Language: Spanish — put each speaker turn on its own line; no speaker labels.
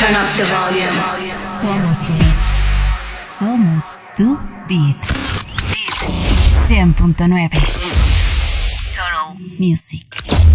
Turn up the volume.
Somos tu beat. 100.9 Total Music.